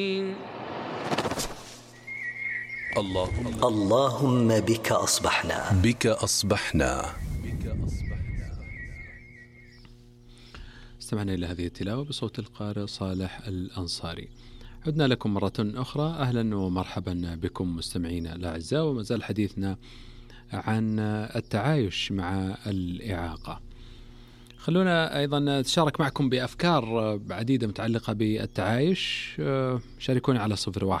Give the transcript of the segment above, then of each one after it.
اللهم بك أصبحنا. استمعنا إلى هذه التلاوة بصوت القارئ صالح الأنصاري. عدنا لكم مرة أخرى، أهلا ومرحبا بكم مستمعينا الأعزاء، وما زال حديثنا عن التعايش مع الإعاقة. خلونا أيضا نتشارك معكم بأفكار عديدة متعلقة بالتعايش. شاركوني على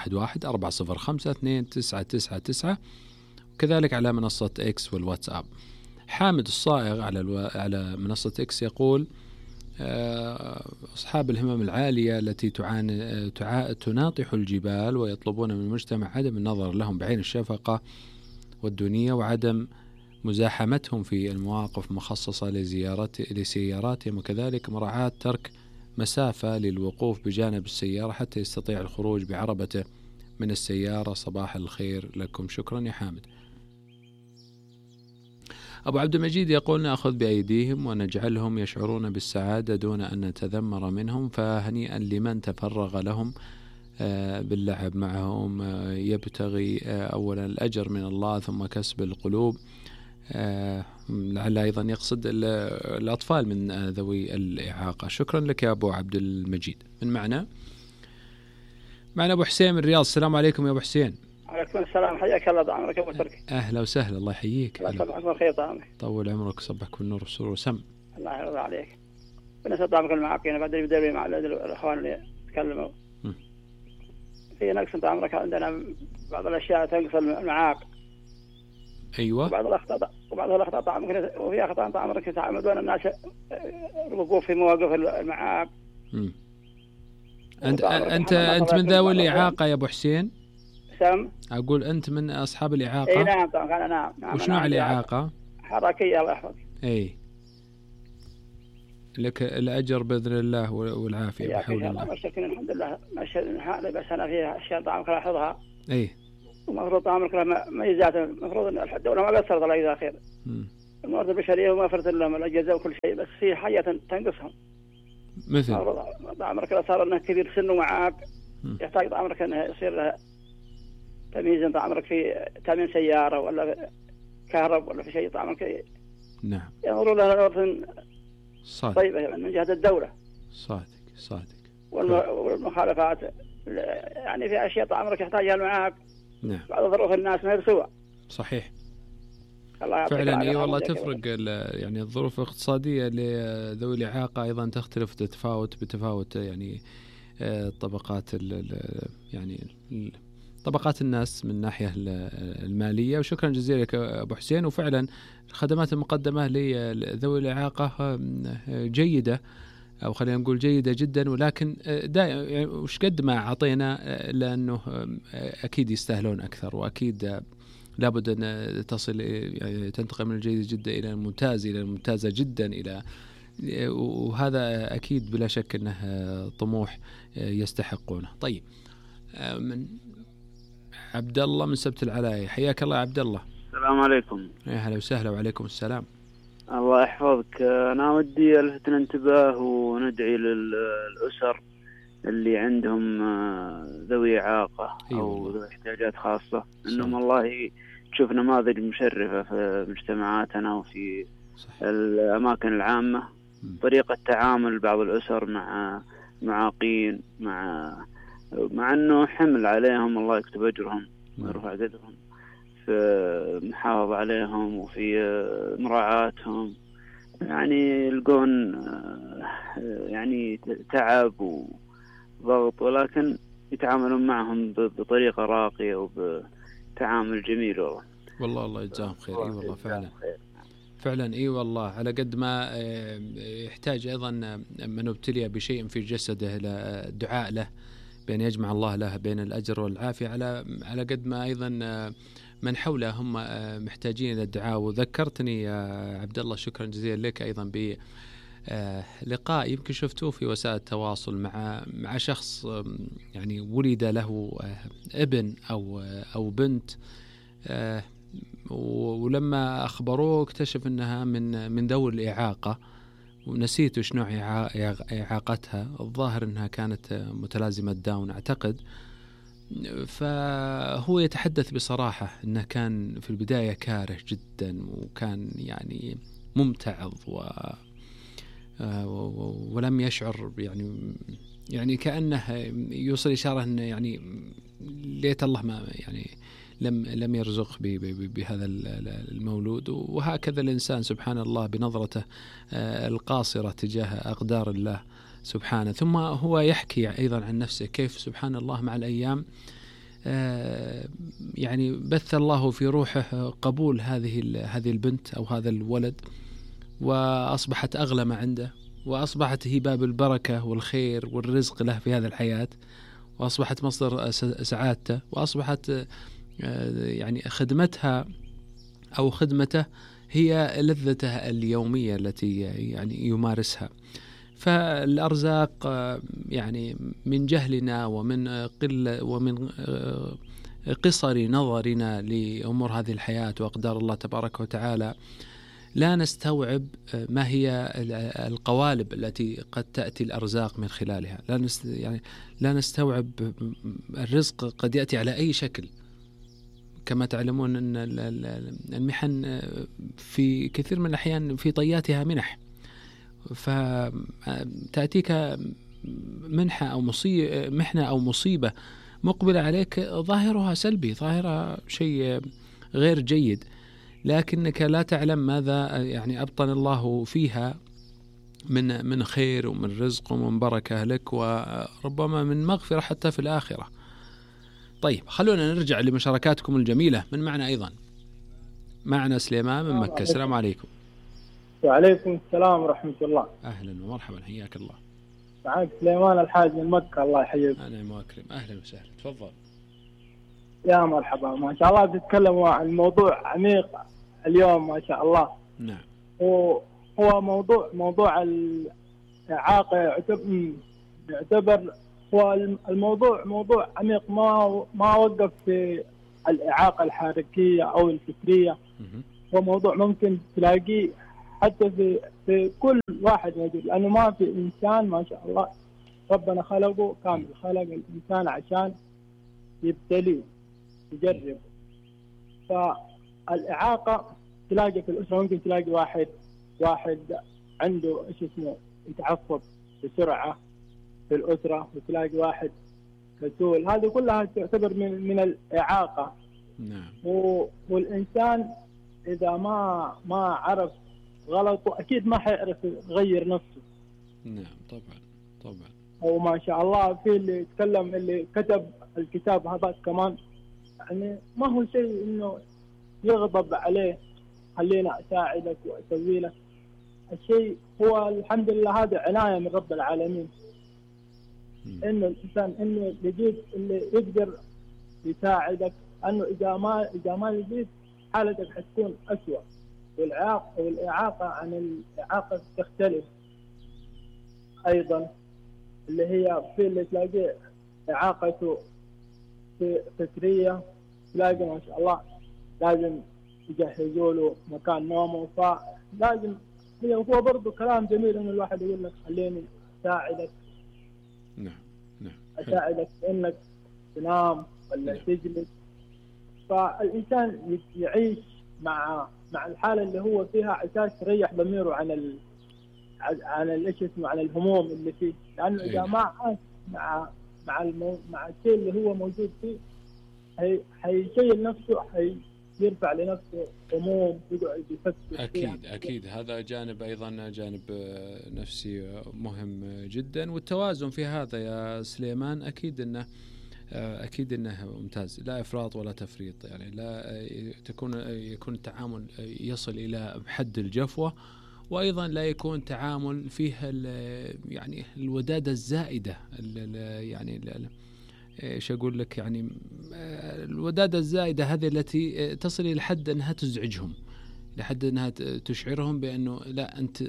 012-405-2999، وكذلك على منصة إكس والواتساب. حامد الصائغ على منصة إكس يقول: أصحاب الهمم العالية التي تناطح الجبال ويطلبون من المجتمع عدم النظر لهم بعين الشفقة والدونية، وعدم مزاحمتهم في المواقف مخصصة لسياراتهم، وكذلك مراعاة ترك مسافة للوقوف بجانب السيارة حتى يستطيع الخروج بعربته من السيارة. صباح الخير لكم، شكرا يا حامد. أبو عبد المجيد يقول: نأخذ بأيديهم ونجعلهم يشعرون بالسعادة دون أن نتذمر منهم، فهنيئا لمن تفرغ لهم باللعب معهم، يبتغي أولا الأجر من الله ثم كسب القلوب. لعل أيضا يقصد الأطفال من ذوي الإعاقة. شكرا لك يا أبو عبد المجيد. من معنا أبو حسين من الرياض. السلام عليكم يا أبو حسين. عليكم السلام، حياك الله طعمك أبو تركي. أهلا وسهلا، الله يحييك. الله يصبحك بالخير طعمك. طول عمرك، صبحك بالنور والسرور وسم. الله يرضى عليك. بالنسبة طعمك المعاقين بعد بدري مع الأخوان اللي تكلموا في نقص طعمك، عندنا بعض الأشياء تنقص المعاق. أيوة. وبعض الأخطاء طعمك، وفي أخطاء طعمك يتعمدون الناس الوقوف في مواقف المعاق. أنت من ذوي الإعاقة يا أبو حسين؟ سم. أقول أنت من أصحاب الإعاقة؟ أي نعم طبعا. نعم. وش نوع الإعاقة؟ حركية الله يحفظك. أي لك الأجر بإذن الله والعافية بحول الله. مشكلين الحمد لله، بس أنا فيها أشياء طعمك لاحظها. أي. ومفروض طعمك له ميزات، المفروض أن الدولة ما قصرت الله إذا خير. الموارد البشرية وما فرت لهم الأجهزة وكل شيء، بس في حاجة تنقصهم. مثل طعمك له صار أنه كبير سن ومعاق، يحتاج طعمك أنه يصير له تمييز. طعمك في تأمين سيارة ولا كهرب ولا في شيء طعمك. نعم. ينظروا له نظرة طيبة من جهة الدولة. صادق. والمخالفات يعني في أشياء طعمك يحتاجها المعاق. نعم. بعض ظروف الناس ما يرسوها. صحيح. فعلا اي والله تفرق يعني الظروف الاقتصادية لذوي الإعاقة أيضا تختلف بتفاوت يعني طبقات يعني طبقات الناس من الناحية المالية. وشكرا جزيلا لك أبو حسين. وفعلا الخدمات المقدمة لذوي الإعاقة جيدة، أو خلينا نقول جيدة جدا، ولكن يعني وش قد ما أعطينا لأنه أكيد يستاهلون أكثر، وأكيد لابد أن تصل يعني تنتقل من الجيد جدا إلى الممتاز إلى الممتازة جدا وهذا أكيد بلا شك أنه طموح يستحقونه. طيب، من عبد الله من سبت العلاي. حياك الله يا عبد الله. السلام عليكم. يا هلا وسهلا. وعليكم السلام. الله يحفظك. أنا ودي ألفت الانتباه وندعي للأسر اللي عندهم ذوي إعاقة أو ذوي احتياجات خاصة، إنهم الله تشوف نماذج مشرفة في مجتمعاتنا وفي الأماكن العامة. طريقة تعامل بعض الأسر مع معاقين، مع أنه حمل عليهم، الله يكتب أجرهم ويرفع قدرهم، في محافظة عليهم وفي مراعاتهم. يعني يلقون يعني تعب وضغط، ولكن يتعاملون معهم بطريقة راقية وبتعامل جميل. والله الله يجزاهم خير. اي والله فعلا اي والله. على قد ما يحتاج ايضا من ابتلي بشيء في جسده الدعاء له بأن يجمع الله له بين الأجر والعافية، على قد ما أيضا من حوله هم محتاجين إلى الدعاء. وذكرتني يا عبد الله، شكرا جزيلا لك أيضا بلقاء يمكن شفتوه في وسائل التواصل مع شخص يعني ولد له ابن أو بنت، ولما أخبروه اكتشف أنها من ذوي الإعاقة، ونسيت وش نوع إعاقتها. الظاهر أنها كانت متلازمة داون أعتقد. فهو يتحدث بصراحة أنه كان في البداية كاره جدا، وكان يعني ممتعض ولم يشعر يعني كأنه يوصل إشارة أنه يعني ليت الله ما يعني لم يرزق بهذا المولود. وهكذا الإنسان سبحان الله بنظرته القاصرة تجاه أقدار الله سبحانه. ثم هو يحكي أيضا عن نفسه كيف سبحان الله مع الأيام يعني بث الله في روحه قبول هذه البنت أو هذا الولد، وأصبحت أغلى ما عنده، وأصبحت هي باب البركة والخير والرزق له في هذه الحياة، وأصبحت مصدر سعادته، وأصبحت يعني خدمتها أو خدمته هي لذته اليومية التي يعني يمارسها. فالأرزاق يعني من جهلنا ومن قصر نظرنا لأمور هذه الحياة وأقدار الله تبارك وتعالى لا نستوعب ما هي القوالب التي قد تأتي الأرزاق من خلالها. لا نستوعب الرزق قد يأتي على أي شكل. كما تعلمون أن المحن في كثير من الأحيان في طياتها منح، فتأتيك محنة أو مصيبة مقبلة عليك ظاهرها سلبي، ظاهرها شيء غير جيد، لكنك لا تعلم ماذا يعني أبطن الله فيها من خير ومن رزق ومن بركة لك، وربما من مغفرة حتى في الآخرة. طيب خلونا نرجع لمشاركاتكم الجميلة. من معنا أيضا؟ معنا سليمان من مكة. السلام عليكم. وعليكم السلام ورحمة الله. أهلا ومرحبا، حياك الله. معك سليمان الحاج من مكة. الله يحييك. أنا مكرم. أهلا وسهلا، تفضل. يا مرحبا، ما شاء الله بتتكلموا عن موضوع عميق اليوم ما شاء الله. نعم. هو موضوع الإعاقة يعتبر هو الموضوع موضوع عميق، ما وقف في الإعاقة الحركية أو الفكرية. هو موضوع ممكن تلاقيه حتى في كل واحد موجود، لأنه ما في إنسان ما شاء الله ربنا خلقه كامل. خلق الإنسان عشان يبتليه يجرب. فالإعاقة تلاقي في الأسرة، ممكن تلاقي واحد عنده يتعصب بسرعة في الأسرة، وتلاقي واحد كسول. هذه كلها تعتبر من الإعاقة. نعم. والإنسان إذا ما عرف غلطه أكيد ما حيعرف يغير نفسه. نعم طبعا. وما شاء الله في اللي يتكلم، اللي كتب الكتاب هذا كمان، يعني ما هو شيء إنه يغضب عليه خلينا أساعدك وأسوي لك. الشيء هو الحمد لله هذا عناية من رب العالمين، إنه الإنسان إنه يجيب اللي يقدر يساعدك، أنه إذا ما يجيب حالتك حتكون أسوأ. والإعاقة عن الإعاقة تختلف أيضا، اللي هي في اللي تلاقي إعاقته في فكرية، تلاقي ما شاء الله لازم يجهزوا له مكان نومه، فلازم هو برضو كلام جميل إنه الواحد يقول لك خليني أساعدك. نعم. أساعدك إنك تنام ولا تجلس. فالإنسان يعيش مع الحالة اللي هو فيها عشان يريح ضميره عن الهموم اللي فيه، لأنه إذا ما عاش مع الشيء اللي هو موجود فيه هيشيل نفسه، يرفع لنفسه هموم، يقعد يفكر. أكيد هذا جانب أيضا جانب نفسي مهم جدا. والتوازن في هذا يا سليمان أكيد أنه ممتاز، لا إفراط ولا تفريط، يعني لا يكون التعامل يصل إلى حد الجفوة، وأيضا لا يكون تعامل فيه يعني الودادة الزائدة، يعني ايش اقول لك، يعني الودادة الزائدة هذه التي تصل الى حد انها تزعجهم، لحد انها تشعرهم بانه لا انت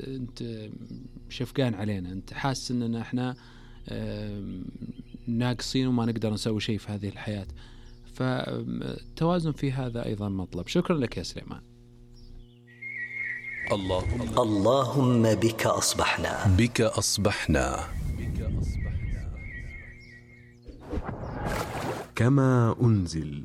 شفقان علينا، انت حاسس اننا احنا ناقصين وما نقدر نسوي شيء في هذه الحياة. فالتوازن في هذا ايضا مطلب. شكرا لك يا سليمان. اللهم بك أصبحنا. بك أصبحنا. كما أنزل.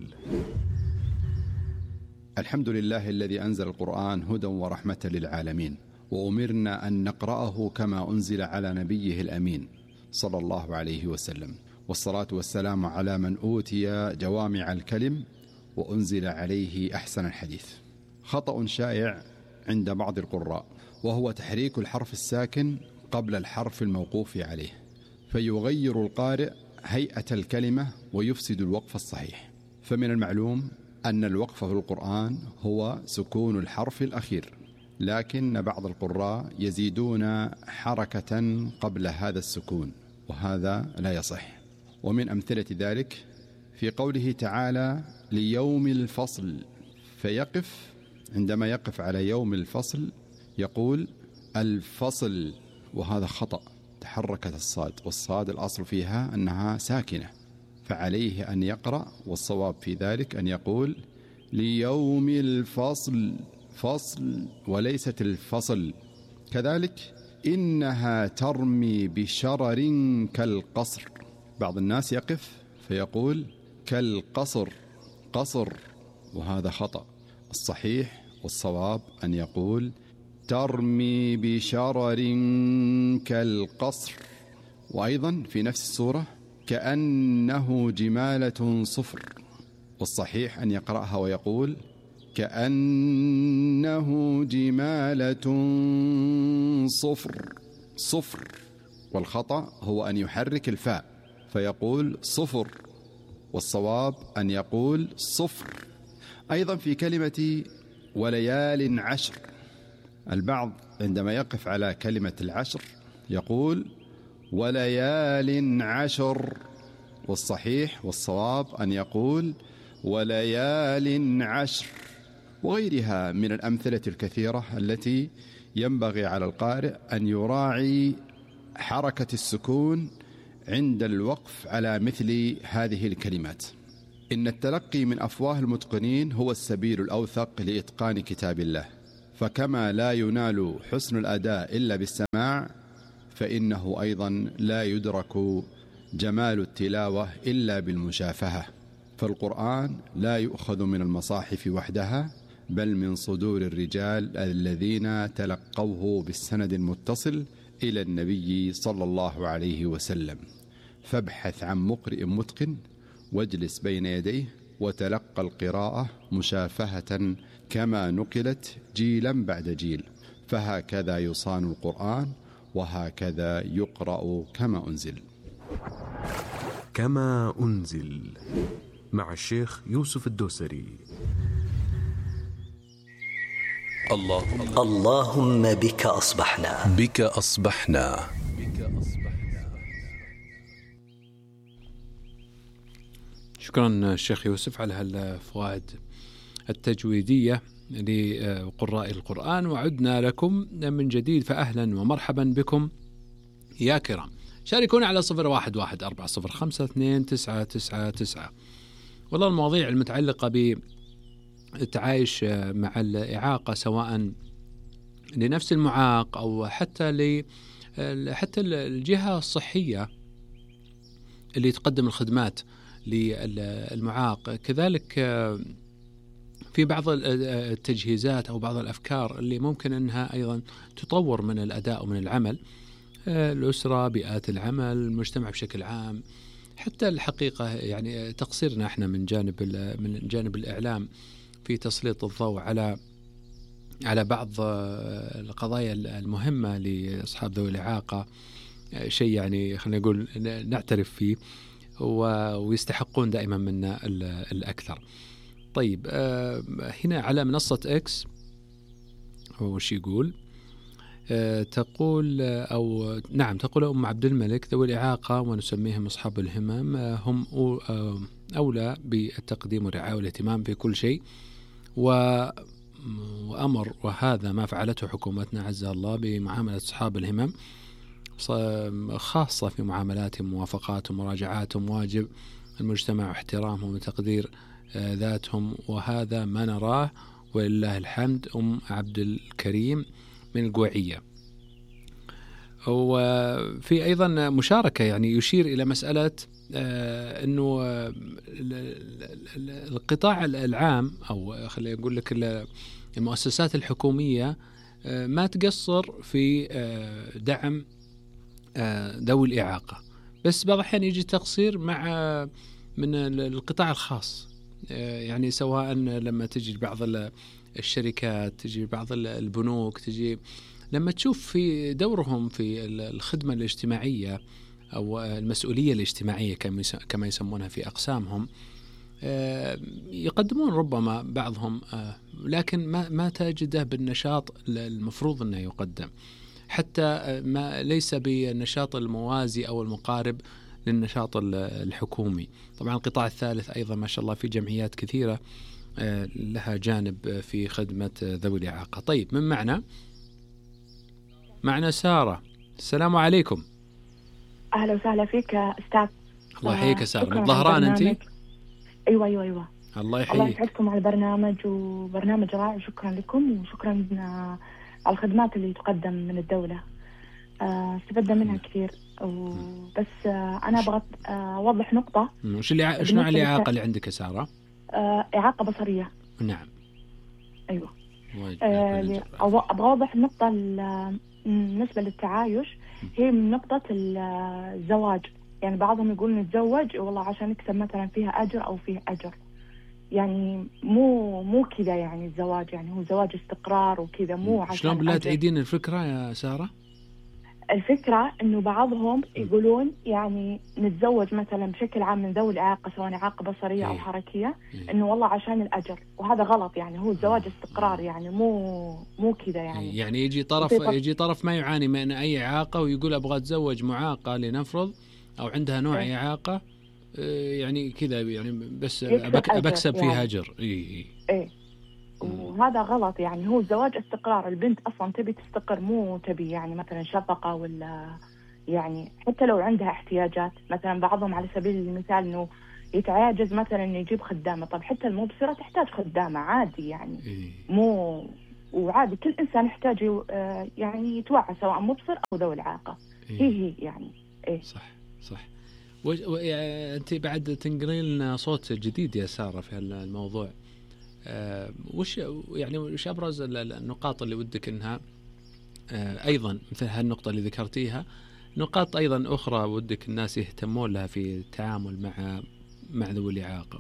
الحمد لله الذي أنزل القرآن هدى ورحمة للعالمين، وأمرنا أن نقرأه كما أنزل على نبيه الأمين صلى الله عليه وسلم، والصلاة والسلام على من أوتي جوامع الكلم وأنزل عليه أحسن الحديث. خطأ شائع عند بعض القراء، وهو تحريك الحرف الساكن قبل الحرف الموقوف عليه، فيغير القارئ هيئة الكلمة ويفسد الوقف الصحيح. فمن المعلوم أن الوقف في القرآن هو سكون الحرف الأخير، لكن بعض القراء يزيدون حركة قبل هذا السكون، وهذا لا يصح. ومن أمثلة ذلك في قوله تعالى ليوم الفصل، فيقف عندما يقف على يوم الفصل يقول الفصل، وهذا خطأ، تحركت الصاد، والصاد الأصل فيها أنها ساكنة، فعليه أن يقرأ، والصواب في ذلك أن يقول ليوم الفصل، فصل وليست الفصل. كذلك إنها ترمي بشرر كالقصر، بعض الناس يقف فيقول كالقصر، قصر، وهذا خطأ. الصحيح والصواب أن يقول ترمي بشرر كالقصر. وأيضا في نفس السورة كأنه جمالة صفر، والصحيح أن يقرأها ويقول كأنه جمالة صفر، صفر. والخطأ هو أن يحرك الفاء فيقول صفر، والصواب أن يقول صفر. أيضا في كلمة وليال عشر، البعض عندما يقف على كلمة العشر يقول وليال عشر، والصحيح والصواب أن يقول وليال عشر. وغيرها من الأمثلة الكثيرة التي ينبغي على القارئ أن يراعي حركة السكون عند الوقف على مثل هذه الكلمات. إن التلقي من أفواه المتقنين هو السبيل الأوثق لإتقان كتاب الله، فكما لا ينال حسن الأداء إلا بالسماع، فإنه أيضا لا يدرك جمال التلاوة إلا بالمشافهة. فالقرآن لا يؤخذ من المصاحف وحدها، بل من صدور الرجال الذين تلقوه بالسند المتصل إلى النبي صلى الله عليه وسلم. فابحث عن مقرئ متقن واجلس بين يديه وتلقى القراءة مشافهة كما نقلت جيلا بعد جيل، فهكذا يصان القرآن، وهكذا يقرأ كما أنزل. كما أنزل مع الشيخ يوسف الدوسري. اللهم بك أصبحنا. بك أصبحنا. شكرا الشيخ يوسف على هالفوائد التجويدية لقراء القرآن. وعدنا لكم من جديد، فأهلا ومرحبا بكم يا كرام. شاركونا على 0114052999. والله المواضيع المتعلقة بالتعايش مع الإعاقة، سواء لنفس المعاق أو حتى الجهة الصحية اللي تقدم الخدمات للمعاق، كذلك في بعض التجهيزات أو بعض الأفكار اللي ممكن أنها أيضا تطور من الأداء ومن العمل، الأسرة، بيئات العمل، المجتمع بشكل عام. حتى الحقيقة يعني تقصيرنا احنا من جانب الإعلام في تسليط الضوء على بعض القضايا المهمة لأصحاب ذوي الإعاقة، شيء يعني خلينا نقول نعترف فيه، ويستحقون دائما منا الأكثر. طيب، هنا على منصة إكس وش يقول؟ تقول أم عبد الملك: ذوي الإعاقة ونسميهم أصحاب الهمم هم أولى بالتقديم والرعاية والاهتمام في كل شيء، وأمر، وهذا ما فعلته حكومتنا عزها الله بمعاملة أصحاب الهمم، خاصة في معاملاتهم، موافقاتهم، مراجعاتهم. واجب المجتمع احترامهم وتقدير ذاتهم، وهذا ما نراه ولله الحمد أم عبد الكريم من القويعية. وفي أيضا مشاركة يعني يشير إلى مسألة أنه القطاع العام أو خلينا نقول لك المؤسسات الحكومية ما تقصر في دعم ذوي الإعاقة، بس بعض الأحيان يجي تقصير من القطاع الخاص، يعني سواء لما تجي بعض الشركات، تجي بعض البنوك، تجي لما تشوف في دورهم في الخدمة الاجتماعية أو المسؤولية الاجتماعية كما يسمونها في أقسامهم، يقدمون ربما بعضهم، لكن ما تجده بالنشاط المفروض أنه يقدم، حتى ما ليس بالنشاط الموازي أو المقارب للنشاط الحكومي. طبعا القطاع الثالث أيضا ما شاء الله في جمعيات كثيرة لها جانب في خدمة ذوي الإعاقة. طيب، من معنا سارة. السلام عليكم. أهلا وسهلا فيك أستاذ. الله يحييك سارة، من ظهران أنت؟ أيوة. الله يحييك. الله يسعدكم على البرنامج، وبرنامج رائع، شكرا لكم وشكرا على الخدمات اللي تقدم من الدولة، استفدنا منها كثير. بس أنا أبغى أوضح نقطة. شنو الإعاقة اللي عندك يا سارة؟ إعاقة بصرية. نعم. أيوة. أبغى أوضح النقطة بالنسبة للتعايش، هي من نقطة الزواج. يعني بعضهم يقول نتزوج والله عشان نكسب مثلا فيها أجر أو فيه أجر، يعني مو كذا. يعني الزواج يعني هو زواج استقرار وكذا، مو عشان شلون بالله تعيدين الفكرة يا سارة؟ الفكرة إنه بعضهم يقولون يعني نتزوج مثلا بشكل عام من ذوي الإعاقة، سواء إعاقة بصرية أو حركية، إنه والله عشان الأجر، وهذا غلط. يعني هو الزواج استقرار، يعني مو كذا. يعني يجي طرف ما يعاني من أي إعاقة ويقول أبغى أتزوج معاقة لنفرض، أو عندها نوع إعاقة، يعني كذا، يعني بس أبكسب فيها أجر. وهذا غلط. يعني هو الزواج استقرار، البنت أصلا تبي تستقر، مو تبي يعني مثلا شفقة ولا يعني حتى لو عندها احتياجات. مثلا بعضهم على سبيل المثال إنه يتعاجز مثلا إنه يجيب خدامة، طب حتى المبصرة تحتاج خدامة عادي يعني. مو وعادي كل إنسان يحتاج يعني يتوعى، سواء مبصر أو ذوي الإعاقة. هي يعني صح. أنت بعد تنقلين لنا صوت جديد يا سارة في الموضوع. وش أبرز النقاط اللي ودك إنها أيضا مثل هالنقطة اللي ذكرتيها، نقاط أيضا أخرى ودك الناس يهتمون لها في التعامل مع ذوي الإعاقة؟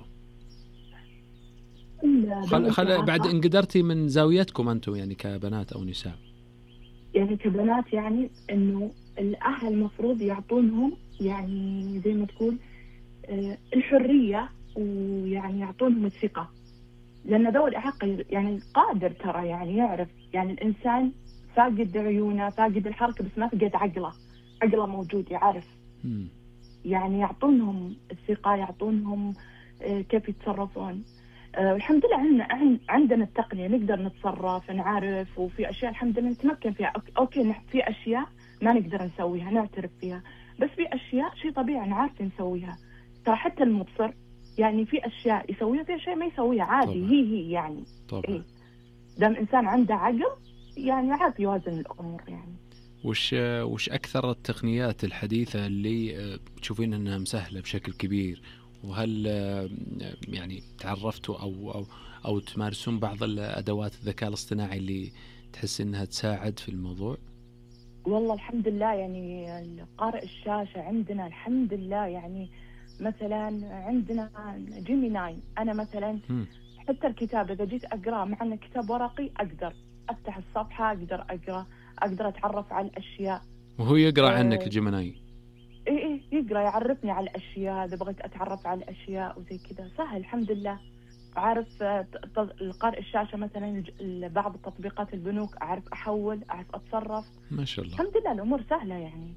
بعد إن قدرتي من زاويتكم أنتم يعني كبنات أو نساء. يعني كبنات، يعني إنه الأهل مفروض يعطونهم يعني زي ما تقول الحرية، ويعني يعطونهم الثقة، لأن ذوي الإعاقة يعني قادر ترى، يعني يعرف. يعني الإنسان فاقد عيونه، فاقد الحركة، بس ما فقد عقله موجود، يعرف. يعني يعطونهم الثقة، يعطونهم كيف يتصرفون. الحمد لله عندنا التقنية، نقدر نتصرف، نعرف، وفي أشياء الحمد لله نتمكن فيها. أوكي، في أشياء ما نقدر نسويها، نعترف فيها، بس في أشياء شيء طبيعي نعرف نسويها. ترى حتى المبصر يعني في أشياء يسويها، في أشياء ما يسويها عادي. طبعا. هي يعني طبعا. دام إنسان عنده عقل يعني عادي يوازن الأمور. يعني وش أكثر التقنيات الحديثة اللي تشوفين أنها مسهلة بشكل كبير؟ وهل يعني تعرفتوا أو تمارسون بعض الأدوات الذكاء الاصطناعي اللي تحس أنها تساعد في الموضوع؟ والله الحمد لله، يعني قارئ الشاشة عندنا الحمد لله. يعني مثلا عندنا جيميناي، أنا مثلا حتى الكتاب إذا جيت أقرأ، مع أنه كتاب ورقي، أقدر أفتح الصفحة، أقدر أقرأ، أقدر أتعرف على الأشياء. وهو يقرأ عنك جيميناي؟ إيه يقرأ، يعرفني على الأشياء، إذا بغيت أتعرف على الأشياء وزي كذا سهل الحمد لله. أعرف القارئ الشاشة مثلا بعض التطبيقات البنوك، أعرف أحول، أعرف أتصرف. ما شاء الله، الحمد لله الأمور سهلة يعني.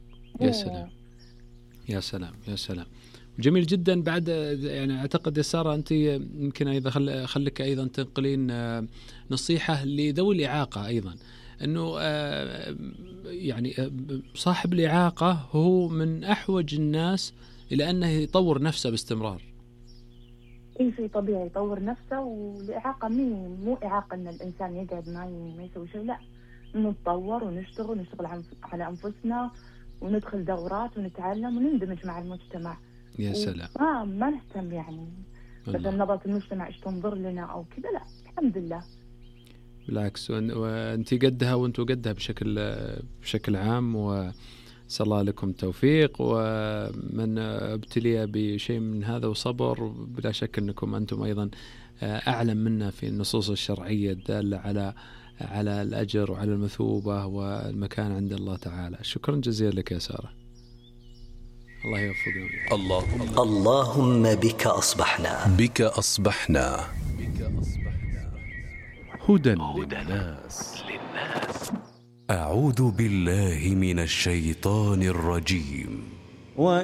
يا سلام جميل جدا. بعد يعني أعتقد يا سارة أنت يمكن أيضا خلك أيضا تنقلين نصيحة لذوي الإعاقة أيضا، أنه يعني صاحب الإعاقة هو من أحوج الناس إلى أنه يطور نفسه باستمرار. أي شيء طبيعي يطور نفسه. والإعاقة مو إعاقة إن الإنسان يقعد ما يسوي شيء، لا، إنه نتطور ونشتغل على أنفسنا وندخل دورات ونتعلم ونندمج مع المجتمع. يا سلام. ما نهتم يعني بدل نظرة المجتمع إيش تنظر لنا أو كذا، لا الحمد لله بالعكس. وأنت قدها وأنتوا قدها بشكل عام، وأسأل الله لكم التوفيق. ومن ابتلي بشيء من هذا وصبر بلا شك أنكم أنتم أيضا أعلم منا في النصوص الشرعية الدالة على الأجر وعلى المثوبة والمكان عند الله تعالى. شكرا جزيلا لك يا سارة، الله يوفقك. اللهم بك أصبحنا هدى للناس. أعوذ بالله من الشيطان الرجيم.